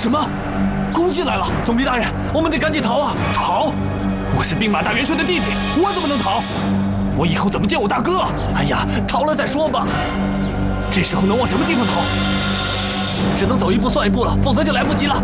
什么？攻击来了！总兵大人，我们得赶紧逃啊！逃！我是兵马大元帅的弟弟，我怎么能逃？我以后怎么见我大哥？哎呀，逃了再说吧。这时候能往什么地方逃？只能走一步算一步了，否则就来不及了。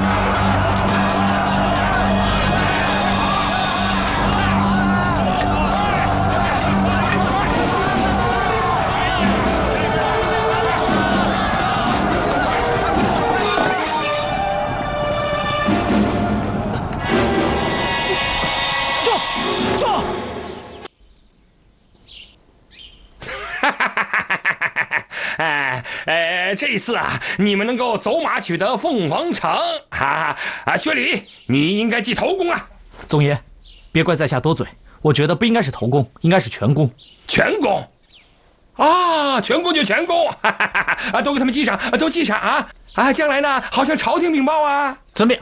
这一次啊，你们能够走马取得凤凰城，薛礼，你应该记头功啊！ 总爷，别怪在下多嘴，我觉得不应该是头功，应该是全功。 全功？啊，全功就全功，都给他们记上，都记上啊！将来呢，好向朝廷禀报啊！ 遵命。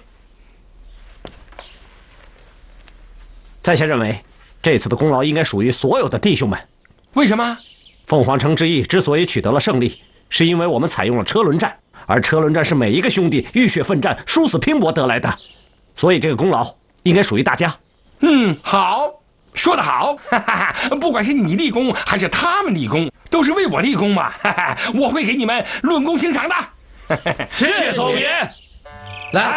在下认为，这次的功劳应该属于所有的弟兄们。 为什么？ 凤凰城之役之所以取得了胜利，是因为我们采用了车轮战，而车轮战是每一个兄弟浴血奋战、殊死拼搏得来的，所以这个功劳应该属于大家。 好，说得好，不管是你立功还是他们立功，都是为我立功嘛，我会给你们论功行赏的。 谢总爷，来。